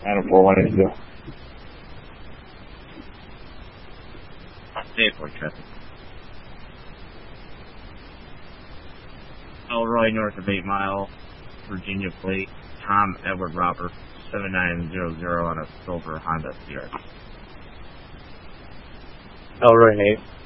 94182. Airport traffic. Elroy north of 8 Mile, Virginia plate, Tom Edward Robert, 7900 on a silver Honda CRV. Elroy 8.